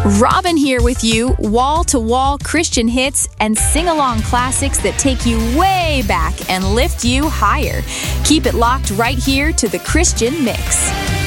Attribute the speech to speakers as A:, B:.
A: Robin here with you, wall-to-wall Christian hits and sing-along classics that take you way back and lift you higher. Keep it locked right here to the Christian Mix.